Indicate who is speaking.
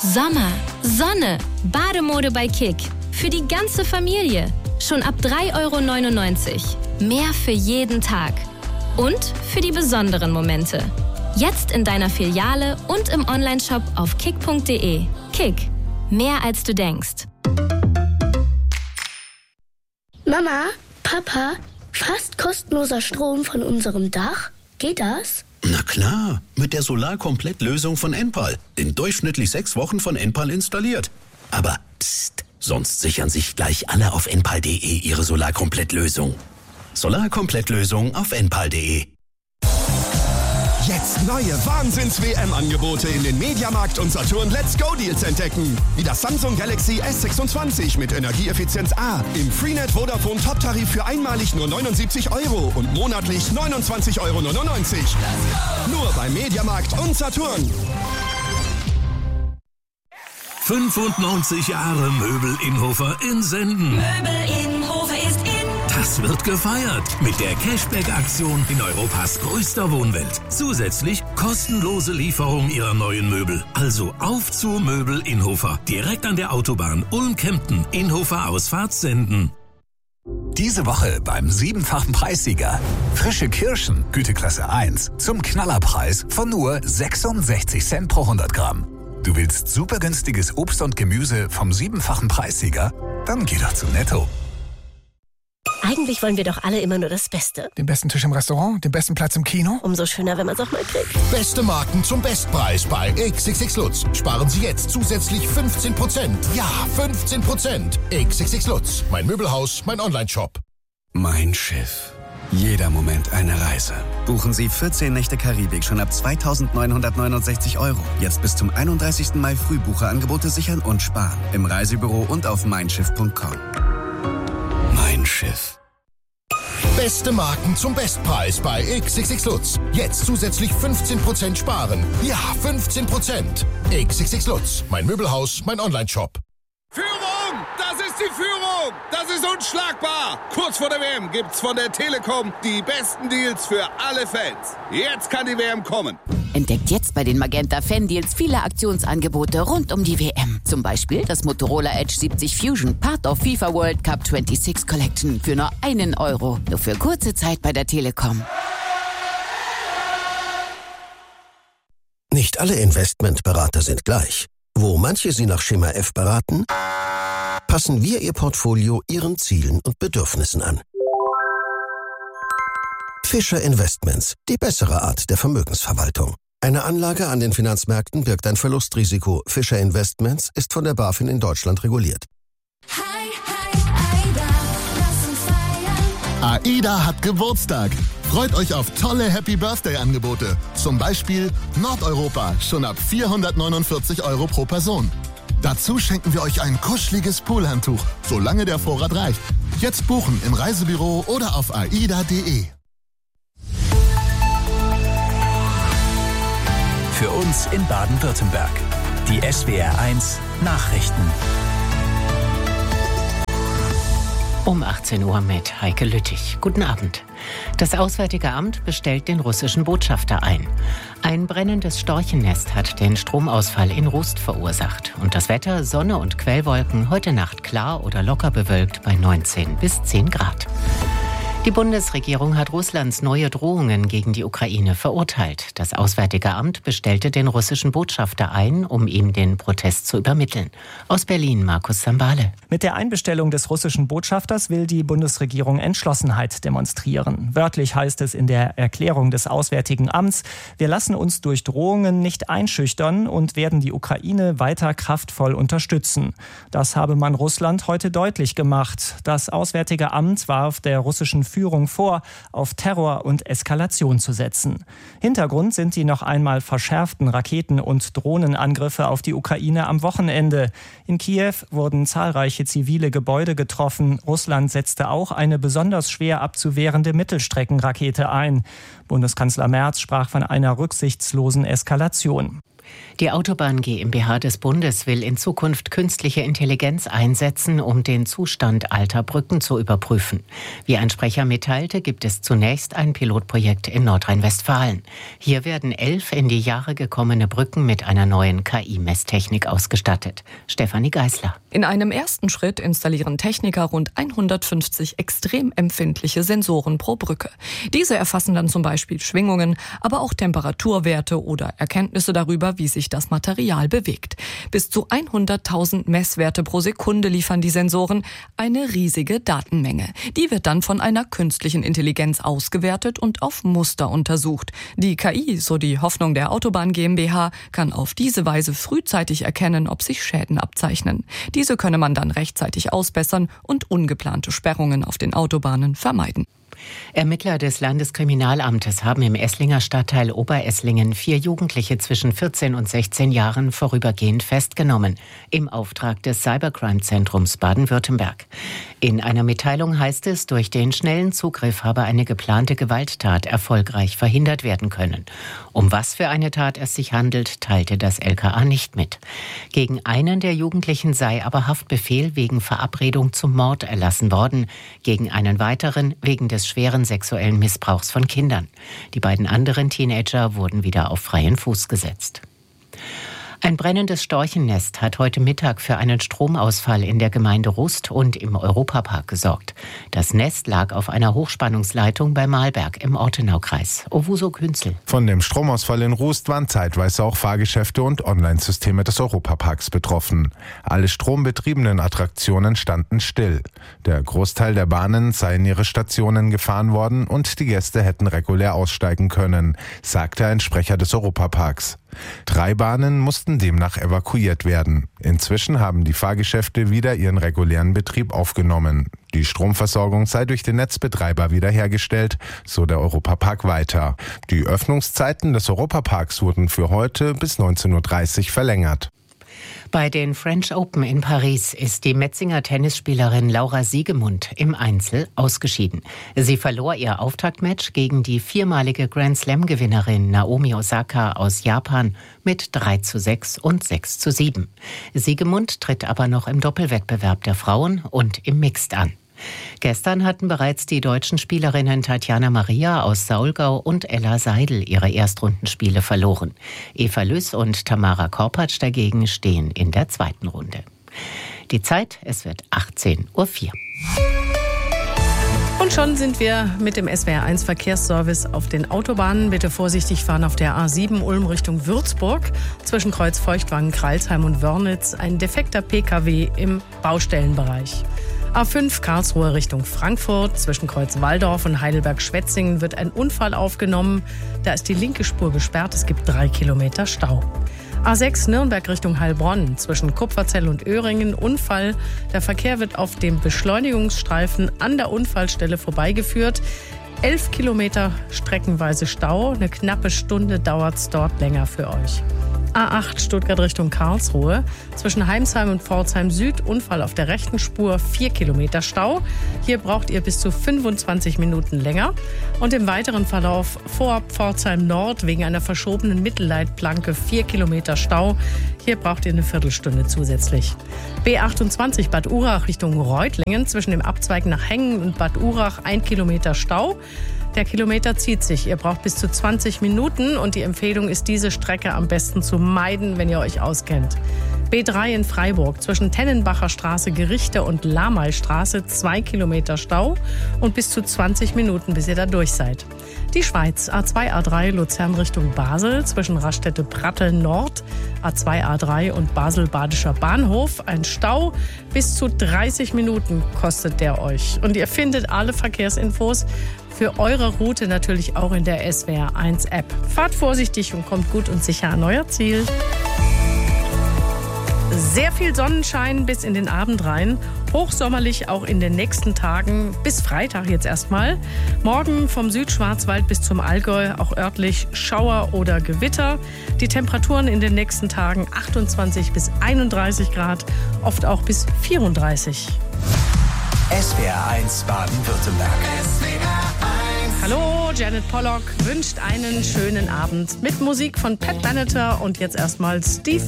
Speaker 1: Sommer, Sonne, Bademode bei Kick. Für die ganze Familie. Schon ab 3,99 €. Mehr für jeden Tag. Und für die besonderen Momente. Jetzt in deiner Filiale und im Onlineshop auf kick.de. Kick. Mehr als du denkst.
Speaker 2: Mama, Papa, fast kostenloser Strom von unserem Dach? Geht das?
Speaker 3: Na klar, mit der Solar-Komplett-Lösung von Enpal. In durchschnittlich 6 Wochen von Enpal installiert. Aber psst, sonst sichern sich gleich alle auf enpal.de ihre Solar-Komplett-Lösung. Solar-Komplett-Lösung auf enpal.de.
Speaker 4: Jetzt neue Wahnsinns-WM-Angebote in den Mediamarkt und Saturn Let's Go Deals entdecken. Wie das Samsung Galaxy S26 mit Energieeffizienz A im Freenet Vodafone Top-Tarif für einmalig nur 79 € und monatlich 29,99 €. Nur beim Mediamarkt und Saturn.
Speaker 5: 95 Jahre Möbel Innhofer in Senden.
Speaker 6: Möbel Innhofer ist in.
Speaker 5: Das wird gefeiert mit der Cashback-Aktion in Europas größter Wohnwelt. Zusätzlich kostenlose Lieferung Ihrer neuen Möbel. Also auf zu Möbel Innhofer. Direkt an der Autobahn Ulm-Kempten. Innhofer Ausfahrt Senden.
Speaker 7: Diese Woche beim 7-fachen Preissieger. Frische Kirschen, Güteklasse 1, zum Knallerpreis von nur 66 Cent pro 100 Gramm. Du willst super günstiges Obst und Gemüse vom 7-fachen Preissieger? Dann geh doch zu Netto.
Speaker 8: Eigentlich wollen wir doch alle immer nur das Beste.
Speaker 9: Den besten Tisch im Restaurant, den besten Platz im Kino.
Speaker 8: Umso schöner, wenn man es auch mal kriegt.
Speaker 10: Beste Marken zum Bestpreis bei XXX Lutz. Sparen Sie jetzt zusätzlich 15%. Ja, 15%. XXX Lutz. Mein Möbelhaus, mein Onlineshop.
Speaker 11: Mein Schiff. Jeder Moment eine Reise. Buchen Sie 14 Nächte Karibik schon ab 2.969 €. Jetzt bis zum 31. Mai Frühbucherangebote sichern und sparen. Im Reisebüro und auf meinschiff.com. Mein Schiff.
Speaker 10: Beste Marken zum Bestpreis bei XXX Lutz. Jetzt zusätzlich 15% sparen. Ja, 15%. XXX Lutz. Mein Möbelhaus, mein Onlineshop.
Speaker 12: Führung! Das ist die Führung! Das ist unschlagbar! Kurz vor der WM gibt's von der Telekom die besten Deals für alle Fans. Jetzt kann die WM kommen.
Speaker 13: Entdeckt jetzt bei den Magenta Fan Deals viele Aktionsangebote rund um die WM. Zum Beispiel das Motorola Edge 70 Fusion, Part of FIFA World Cup 26 Collection für nur 1 €. Nur für kurze Zeit bei der Telekom.
Speaker 14: Nicht alle Investmentberater sind gleich. Wo manche Sie nach Schema F beraten, passen wir Ihr Portfolio Ihren Zielen und Bedürfnissen an. Fischer Investments, die bessere Art der Vermögensverwaltung. Eine Anlage an den Finanzmärkten birgt ein Verlustrisiko. Fischer Investments ist von der BaFin in Deutschland reguliert.
Speaker 10: AIDA hat Geburtstag. Freut euch auf tolle Happy-Birthday-Angebote. Zum Beispiel Nordeuropa, schon ab 449 € pro Person. Dazu schenken wir euch ein kuscheliges Poolhandtuch, solange der Vorrat reicht. Jetzt buchen im Reisebüro oder auf aida.de.
Speaker 7: Für uns in Baden-Württemberg. Die SWR1 Nachrichten.
Speaker 15: Um 18 Uhr mit Heike Lüttich. Guten Abend. Das Auswärtige Amt bestellt den russischen Botschafter ein. Ein brennendes Storchennest hat den Stromausfall in Rust verursacht. Und das Wetter, Sonne und Quellwolken, heute Nacht klar oder locker bewölkt bei 19 bis 10 Grad. Die Bundesregierung hat Russlands neue Drohungen gegen die Ukraine verurteilt. Das Auswärtige Amt bestellte den russischen Botschafter ein, um ihm den Protest zu übermitteln. Aus Berlin Markus Sambale.
Speaker 16: Mit der Einbestellung des russischen Botschafters will die Bundesregierung Entschlossenheit demonstrieren. Wörtlich heißt es in der Erklärung des Auswärtigen Amts: Wir lassen uns durch Drohungen nicht einschüchtern und werden die Ukraine weiter kraftvoll unterstützen. Das habe man Russland heute deutlich gemacht. Das Auswärtige Amt warf der russischen Führung vor, auf Terror und Eskalation zu setzen. Hintergrund sind die noch einmal verschärften Raketen- und Drohnenangriffe auf die Ukraine am Wochenende. In Kiew wurden zahlreiche zivile Gebäude getroffen. Russland setzte auch eine besonders schwer abzuwehrende Mittelstreckenrakete ein. Bundeskanzler Merz sprach von einer rücksichtslosen Eskalation.
Speaker 15: Die Autobahn GmbH des Bundes will in Zukunft künstliche Intelligenz einsetzen, um den Zustand alter Brücken zu überprüfen. Wie ein Sprecher mitteilte, gibt es zunächst ein Pilotprojekt in Nordrhein-Westfalen. Hier werden 11 in die Jahre gekommene Brücken mit einer neuen KI-Messtechnik ausgestattet. Stefanie Geisler.
Speaker 17: In einem ersten Schritt installieren Techniker rund 150 extrem empfindliche Sensoren pro Brücke. Diese erfassen dann zum Beispiel Schwingungen, aber auch Temperaturwerte oder Erkenntnisse darüber, wie sich das Material bewegt. Bis zu 100.000 Messwerte pro Sekunde liefern die Sensoren, eine riesige Datenmenge. Die wird dann von einer künstlichen Intelligenz ausgewertet und auf Muster untersucht. Die KI, so die Hoffnung der Autobahn GmbH, kann auf diese Weise frühzeitig erkennen, ob sich Schäden abzeichnen. Diese könne man dann rechtzeitig ausbessern und ungeplante Sperrungen auf den Autobahnen vermeiden.
Speaker 15: Ermittler des Landeskriminalamtes haben im Esslinger Stadtteil Oberesslingen 4 Jugendliche zwischen 14 und 16 Jahren vorübergehend festgenommen, im Auftrag des Cybercrime-Zentrums Baden-Württemberg. In einer Mitteilung heißt es, durch den schnellen Zugriff habe eine geplante Gewalttat erfolgreich verhindert werden können. Um was für eine Tat es sich handelt, teilte das LKA nicht mit. Gegen einen der Jugendlichen sei aber Haftbefehl wegen Verabredung zum Mord erlassen worden, gegen einen weiteren wegen des schweren sexuellen Missbrauchs von Kindern. Die beiden anderen Teenager wurden wieder auf freien Fuß gesetzt. Ein brennendes Storchennest hat heute Mittag für einen Stromausfall in der Gemeinde Rust und im Europapark gesorgt. Das Nest lag auf einer Hochspannungsleitung bei Mahlberg im Ortenaukreis. Owusu Künzel.
Speaker 18: Von dem Stromausfall in Rust waren zeitweise auch Fahrgeschäfte und Online-Systeme des Europaparks betroffen. Alle strombetriebenen Attraktionen standen still. Der Großteil der Bahnen sei in ihre Stationen gefahren worden und die Gäste hätten regulär aussteigen können, sagte ein Sprecher des Europaparks. 3 Bahnen mussten demnach evakuiert werden. Inzwischen haben die Fahrgeschäfte wieder ihren regulären Betrieb aufgenommen. Die Stromversorgung sei durch den Netzbetreiber wiederhergestellt, so der Europapark weiter. Die Öffnungszeiten des Europaparks wurden für heute bis 19:30 Uhr verlängert.
Speaker 15: Bei den French Open in Paris ist die Metzinger Tennisspielerin Laura Siegemund im Einzel ausgeschieden. Sie verlor ihr Auftaktmatch gegen die 4-malige Grand-Slam-Gewinnerin Naomi Osaka aus Japan mit 3:6 und 6:7. Siegemund tritt aber noch im Doppelwettbewerb der Frauen und im Mixed an. Gestern hatten bereits die deutschen Spielerinnen Tatjana Maria aus Saulgau und Ella Seidel ihre Erstrundenspiele verloren. Eva Lüss und Tamara Korpatsch dagegen stehen in der zweiten Runde. Die Zeit, es wird 18:04 Uhr.
Speaker 19: Und schon sind wir mit dem SWR1 Verkehrsservice auf den Autobahnen. Bitte vorsichtig fahren auf der A7 Ulm Richtung Würzburg. Zwischen Kreuz Feuchtwangen, Kreilsheim und Wörnitz ein defekter PKW im Baustellenbereich. A5 Karlsruhe Richtung Frankfurt. Zwischen Kreuz Walldorf und Heidelberg-Schwetzingen wird ein Unfall aufgenommen. Da ist die linke Spur gesperrt. Es gibt 3 Kilometer Stau. A6 Nürnberg Richtung Heilbronn. Zwischen Kupferzell und Öhringen Unfall. Der Verkehr wird auf dem Beschleunigungsstreifen an der Unfallstelle vorbeigeführt. 11 Kilometer streckenweise Stau. Eine knappe Stunde dauert es dort länger für euch. A8 Stuttgart Richtung Karlsruhe. Zwischen Heimsheim und Pforzheim Süd Unfall auf der rechten Spur, 4 Kilometer Stau. Hier braucht ihr bis zu 25 Minuten länger. Und im weiteren Verlauf vor Pforzheim Nord wegen einer verschobenen Mittelleitplanke 4 Kilometer Stau. Hier braucht ihr eine Viertelstunde zusätzlich. B28 Bad Urach Richtung Reutlingen. Zwischen dem Abzweig nach Hengen und Bad Urach 1 Kilometer Stau. Der Kilometer zieht sich. Ihr braucht bis zu 20 Minuten und die Empfehlung ist, diese Strecke am besten zu meiden, wenn ihr euch auskennt. B3 in Freiburg zwischen Tennenbacher Straße, Gerichte und Lameystraße 2 Kilometer Stau und bis zu 20 Minuten, bis ihr da durch seid. Die Schweiz A2 A3 Luzern Richtung Basel zwischen Raststätte Pratteln Nord, A2 A3 und Basel-Badischer Bahnhof. Ein Stau bis zu 30 Minuten kostet der euch. Und ihr findet alle Verkehrsinfos für eure Route natürlich auch in der SWR1 App. Fahrt vorsichtig und kommt gut und sicher an euer Ziel. Sehr viel Sonnenschein bis in den Abend rein. Hochsommerlich auch in den nächsten Tagen, bis Freitag jetzt erstmal. Morgen vom Südschwarzwald bis zum Allgäu auch örtlich Schauer oder Gewitter. Die Temperaturen in den nächsten Tagen 28 bis 31 Grad, oft auch bis 34.
Speaker 20: SWR1 Baden-Württemberg.
Speaker 19: Hallo, Janet Pollock wünscht einen schönen Abend mit Musik von Pat Benatar und jetzt erstmal Steve